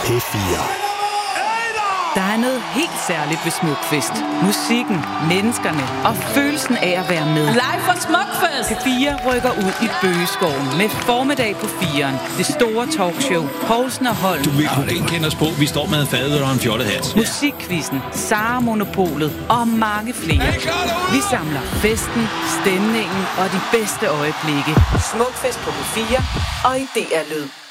P4. Der er noget helt særligt ved Smukfest. Musikken, menneskerne og følelsen af at være med. Live fra Smukfest! P4 rykker ud i Bøgeskoven med formiddag på 4'eren. Det store talkshow. Poulsen og Holm. Du vil kunne kende os på. Vi står med en fadøl og en fjollehat. Musikquizzen, Sara Monopolet og mange flere. Vi samler festen, stemningen og de bedste øjeblikke. Smukfest på P4 og i DR Lyd.